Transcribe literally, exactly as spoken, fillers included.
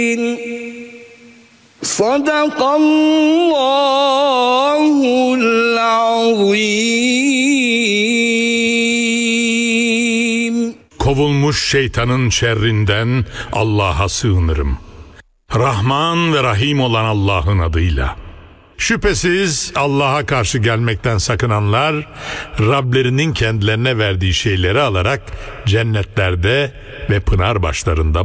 Sadakallahul azim. Kovulmuş şeytanın şerrinden Allah'a sığınırım. Rahman ve Rahim olan Allah'ın adıyla. Şüphesiz Allah'a karşı gelmekten sakınanlar, Rablerinin kendilerine verdiği şeyleri alarak cennetlerde ve pınar başlarında